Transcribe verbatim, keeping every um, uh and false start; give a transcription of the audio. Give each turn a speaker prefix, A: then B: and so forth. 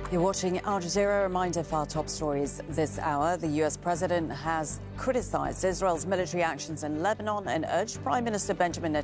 A: You're watching Al Jazeera. A reminder for our top stories this hour. The U S president has criticized Israel's military actions in Lebanon and urged Prime Minister Benjamin Netanyahu